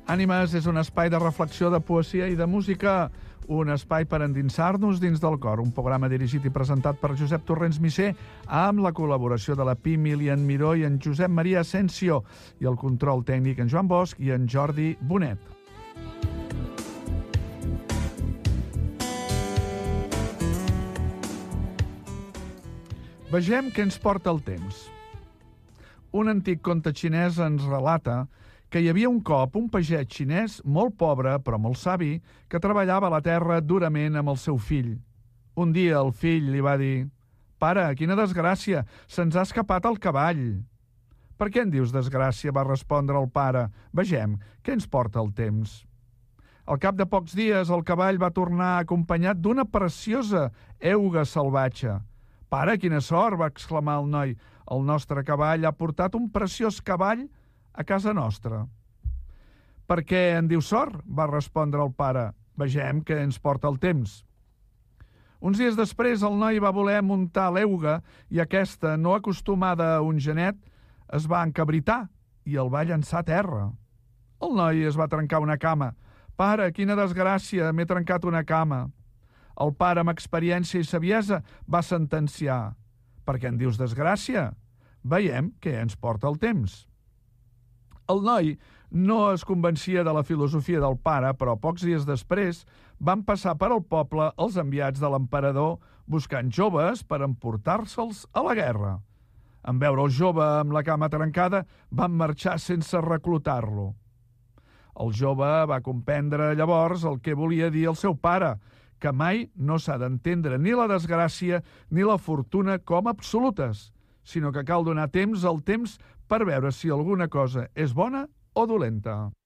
Ànimes és un espai de reflexió, de poesia i de música, un espai per endinsar-nos dins del cor, un programa dirigit i presentat per Josep Torrents Misser amb la col·laboració de la Pi Milian Miró i en Josep Maria Asensio i el control tècnic en Joan Bosch i en Jordi Bonet. Vegem què ens porta el temps. Un antic conte xinès ens relata que hi havia un cop un pagès xinès molt pobre però molt savi que treballava a la terra durament amb el seu fill. Un dia el fill li va dir: «Pare, quina desgràcia, se'ns ha escapat el cavall». «Per què en dius desgràcia?», va respondre el pare. «Vegem què ens porta el temps». Al cap de pocs dies el cavall va tornar acompanyat d'una preciosa euga salvatge. «Pare, quina sort!», va exclamar el noi. «El nostre cavall ha portat un preciós cavall a casa nostra». «Per què en diu sort?», va respondre el pare. «Vegem què ens porta el temps». Uns dies després el noi va voler muntar l'euga i aquesta, no acostumada a un genet, es va encabritar i el va llançar a terra. El noi es va trencar una cama. «Pare, quina desgràcia, m'he trencat una cama». El pare, amb experiència i saviesa, va sentenciar: «Per què en dius desgràcia? Veiem què ens porta el temps». El noi no es convencia de la filosofia del pare, però pocs dies després van passar per al poble els enviats de l'emperador buscant joves per emportar-se'ls a la guerra. En veure el jove amb la cama trencada, van marxar sense reclutar-lo. El jove va comprendre llavors el que volia dir el seu pare, que mai no s'ha d'entendre ni la desgràcia ni la fortuna com absolutes, sinó que cal donar temps al temps per veure si alguna cosa és bona o dolenta.